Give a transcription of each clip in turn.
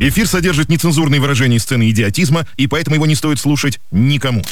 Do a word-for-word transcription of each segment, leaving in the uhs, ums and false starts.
Эфир содержит нецензурные выражения, сцены идиотизма, и поэтому его не стоит слушать никому.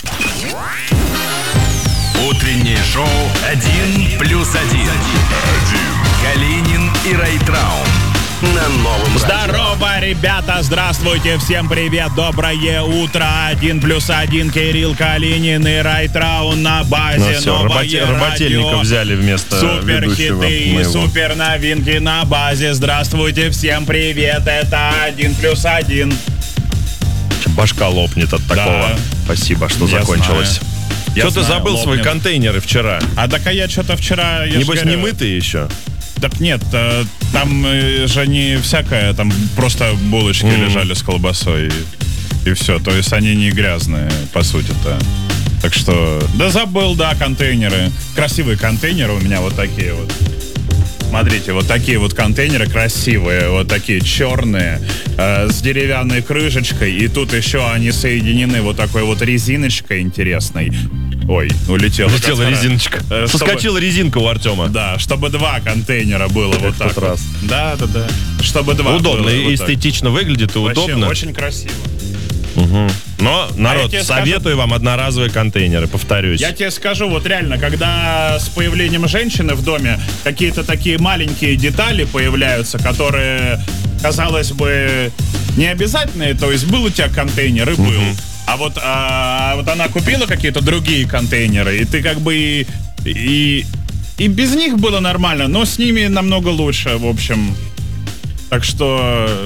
Утреннее шоу «Один плюс один». Калинин и Райтрау на новом Здорово, ребята, здравствуйте, всем привет, доброе утро. Один плюс один, Кирилл Калинин и Райтрау на базе. Ну все, работе- работельников взяли вместо супер ведущего хиты и моего. супер новинки на базе. Здравствуйте, всем привет, это один плюс один. Башка лопнет от такого. Да. Спасибо, что Я закончилось. Я Что ты знаю, забыл свои лопнет. контейнеры вчера? А так а я что-то вчера... я ж Небось, говорю, не мытые еще? Так нет, э, там э, же не всякое, там просто булочки Mm. лежали с колбасой и, и все. То есть они не грязные, по сути-то. Так что, да забыл, да, контейнеры. Красивые контейнеры у меня вот такие вот. Смотрите, вот такие вот контейнеры красивые, вот такие черные, э, с деревянной крышечкой. И тут еще они соединены вот такой вот резиночкой интересной. Ой, улетела. Улетела как резиночка. Э, чтобы- Соскочила резинка у Артема. Да, чтобы два контейнера было вот в так тот вот. раз. Да, да, да. Чтобы два Удобно, было и вот так. эстетично выглядит, и Вообще удобно. очень красиво. Но, народ, я тебе советую вам одноразовые контейнеры, повторюсь. Я тебе скажу, вот реально, когда с появлением женщины в доме какие-то такие маленькие детали появляются, которые, казалось бы, не обязательные, то есть был у тебя контейнер и был. А вот, а, вот она купила какие-то другие контейнеры, и ты как бы и, и, и без них было нормально, но с ними намного лучше, в общем. Так что...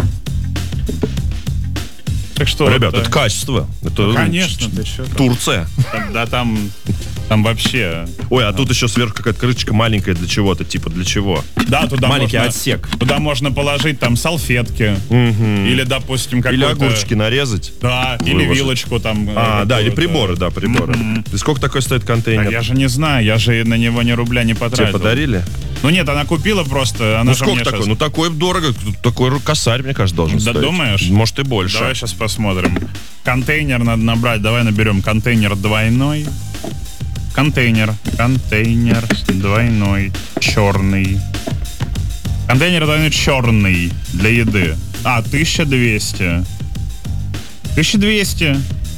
Так что... Ребят, да. это качество. Это Ну, конечно, ты что? Турция. Да там, там вообще... Ой, а тут еще сверху какая-то крышечка маленькая для чего-то, типа для чего? Да, туда Маленький можно, отсек. Туда можно положить там салфетки. Или, допустим, Или какой-то... огурчики нарезать. Да, или выложить. вилочку там. А, э, да, или какую-то. приборы, да, приборы. И сколько такой стоит Да, контейнер? я же не знаю, я же на него ни рубля не Тебе потратил. подарили? Ну нет, она купила просто. Она Ну же мне сколько такой? щас- Ну такой дорого, такой косарь, мне кажется, должен Да стоить. думаешь? Может и больше. Давай сейчас посмотрим. Контейнер надо набрать. Давай наберем контейнер двойной. Контейнер. Контейнер двойной. Черный. Контейнер двойной черный. Для еды. А, тысяча двести. тысяча двести.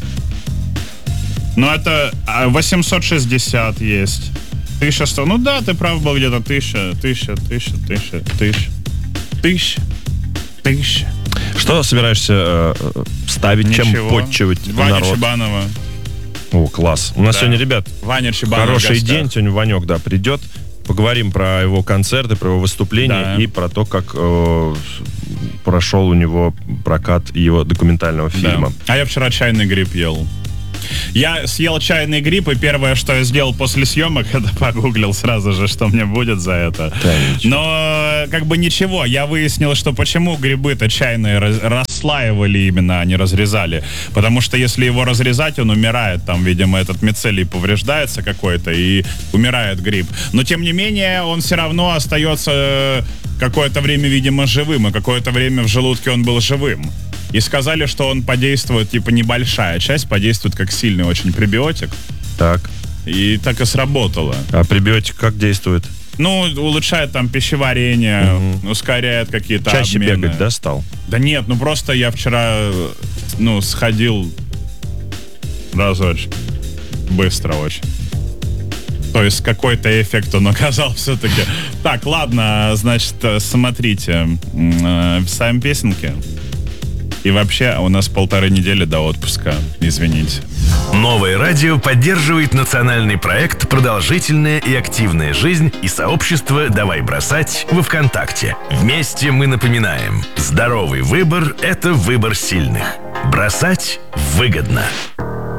Ну это а, восемьсот шестьдесят есть. тысяча сто. Ну да, ты прав был, где-то тысяча, тысяча, тысяча, тысяча, тысяча. Тысяча. Тысяча. Что собираешься э, э, ставить, чем Ничего. подчивать Ваня народ? Чебанова. О, класс. У нас Да. сегодня, ребят, Ваня Чебанова. в хороший гостях. день. Сегодня Ванек, да, придет. Поговорим про его концерты, про его выступления Да. и про то, как э, прошел у него прокат его документального Да. фильма. А я вчера чайный гриб ел. Я съел чайный гриб, и первое, что я сделал после съемок, это погуглил сразу же, что мне будет за это. Да, ничего. Но как бы ничего, я выяснил, что почему грибы-то чайные раз- расслаивали именно, а не разрезали. Потому что если его разрезать, он умирает. Там, видимо, этот мицелий повреждается какой-то, и умирает гриб. Но, тем не менее, он все равно остается какое-то время, видимо, живым, и какое-то время в желудке он был живым. И сказали, что он подействует, типа, небольшая часть подействует как сильный очень пребиотик. Так. И так и сработало. А пребиотик как действует? Ну, улучшает там пищеварение, ускоряет какие-то Чаще обмены. бегать, да, стал? Да нет, ну просто я вчера, ну, сходил разочек. Быстро очень. То есть какой-то эффект он оказал все-таки. Так, ладно, значит, смотрите. М, э, Ставим песенки. И вообще, у нас полторы недели до отпуска. Извините. Новое радио поддерживает национальный проект «Продолжительная и активная жизнь» и сообщество «Давай бросать» во ВКонтакте. Вместе мы напоминаем: здоровый выбор – это выбор сильных. Бросать выгодно.